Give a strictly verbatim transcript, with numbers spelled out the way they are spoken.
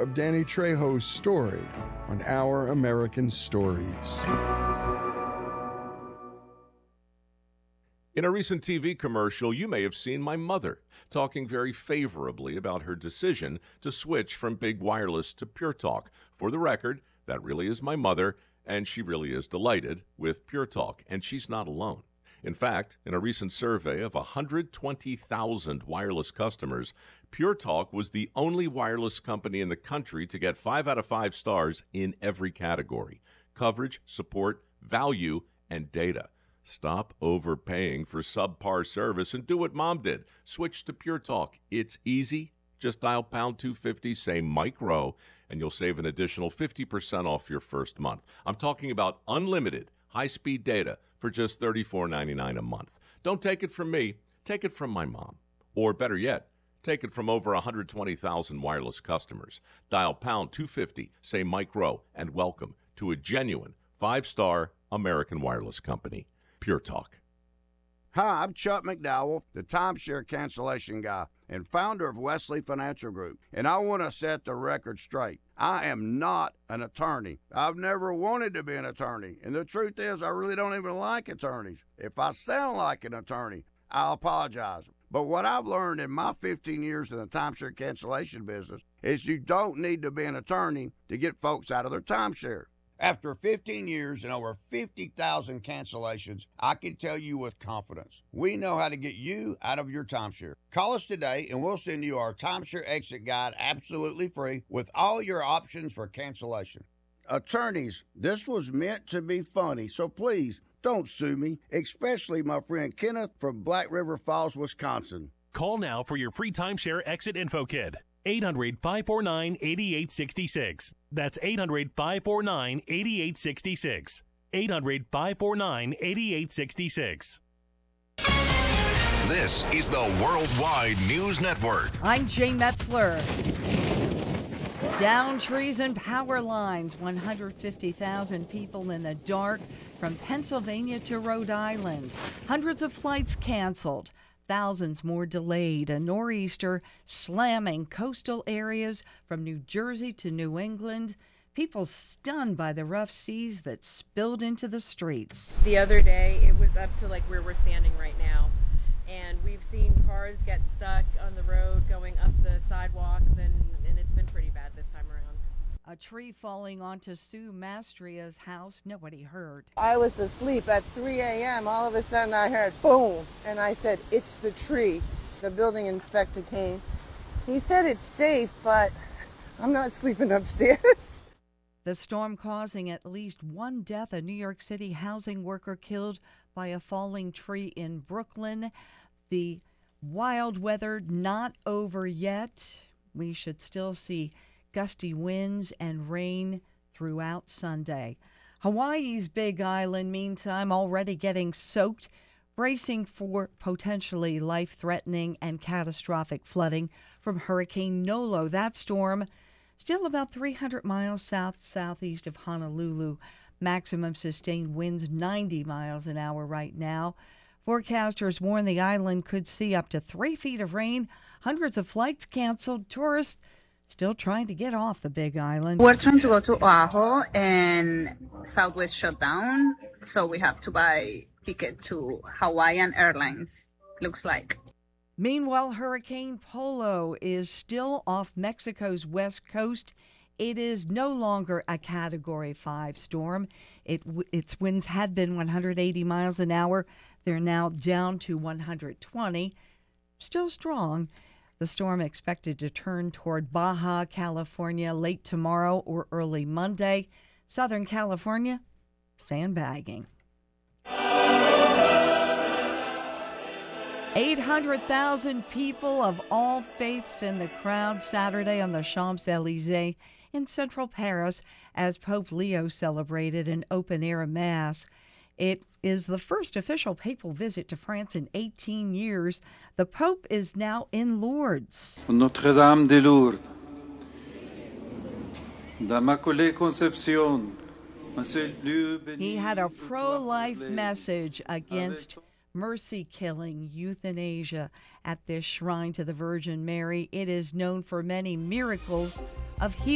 of Danny Trejo's story on Our American Stories. In a recent T V commercial, you may have seen my mother talking very favorably about her decision to switch from Big Wireless to Pure Talk. For the record, that really is my mother, and she really is delighted with Pure Talk, and she's not alone. In fact, in a recent survey of one hundred twenty thousand wireless customers, Pure Talk was the only wireless company in the country to get five out of five stars in every category: coverage, support, value, and data. Stop overpaying for subpar service and do what Mom did. Switch to Pure Talk. It's easy. Just dial pound two fifty, say Mike Rowe, and you'll save an additional fifty percent off your first month. I'm talking about unlimited high-speed data for just thirty-four ninety-nine a month. Don't take it from me. Take it from my mom. Or better yet, take it from over one hundred twenty thousand wireless customers. Dial pound two fifty, say Mike Rowe, and welcome to a genuine five-star American wireless company. Pure Talk. Hi, I'm Chuck McDowell, the timeshare cancellation guy and founder of Wesley Financial Group, and I want to set the record straight. I am not an attorney. I've never wanted to be an attorney, and the truth is I really don't even like attorneys. If I sound like an attorney, I'll apologize. But what I've learned in my fifteen years in the timeshare cancellation business is you don't need to be an attorney to get folks out of their timeshare. After fifteen years and over fifty thousand cancellations, I can tell you with confidence, we know how to get you out of your timeshare. Call us today and we'll send you our timeshare exit guide absolutely free with all your options for cancellation. Attorneys, this was meant to be funny, so please don't sue me, especially my friend Kenneth from Black River Falls, Wisconsin. Call now for your free timeshare exit info kit. eight hundred, five four nine, eight eight six six. That's eight hundred, five four nine, eight eight six six. eight hundred, five four nine, eight eight six six. This is the Worldwide News Network. I'm Jay Metzler. Down trees and power lines. one hundred fifty thousand people in the dark from Pennsylvania to Rhode Island. Hundreds of flights canceled. Thousands more delayed. A nor'easter slamming coastal areas from New Jersey to New England. People stunned by the rough seas that spilled into the streets. The other day, it was up to like where we're standing right now. And we've seen cars get stuck on the road going up the sidewalks, and, and it's been pretty bad this time around. A tree falling onto Sue Mastria's house. Nobody heard. I was asleep at three a.m. All of a sudden I heard boom, and I said, it's the tree. The building inspector came. He said it's safe, but I'm not sleeping upstairs. The storm causing at least one death. A New York City housing worker killed by a falling tree in Brooklyn. The wild weather not over yet. We should still see gusty winds and rain throughout Sunday. Hawaii's Big Island, meantime, already getting soaked, bracing for potentially life-threatening and catastrophic flooding from Hurricane Nolo. That storm still about three hundred miles south-southeast of Honolulu. Maximum sustained winds ninety miles an hour right now. Forecasters warn the island could see up to three feet of rain. Hundreds of flights canceled. Tourists still trying to get off the Big Island. We're trying to go to Oahu, and Southwest shut down, so we have to buy ticket to Hawaiian Airlines, looks like. Meanwhile, Hurricane Polo is still off Mexico's west coast. It is no longer a Category five storm. It, its winds had been one hundred eighty miles an hour. They're now down to one hundred twenty. Still strong. The storm expected to turn toward Baja California late tomorrow or early Monday. Southern California, sandbagging. eight hundred thousand people of all faiths in the crowd Saturday on the Champs-Élysées in central Paris as Pope Leo celebrated an open-air mass. It is the first official papal visit to France in eighteen years. The Pope is now in Lourdes. Notre-Dame de Lourdes, d'Immaculée Conception. He had a pro-life message against mercy-killing euthanasia at this shrine to the Virgin Mary. It is known for many miracles of healing.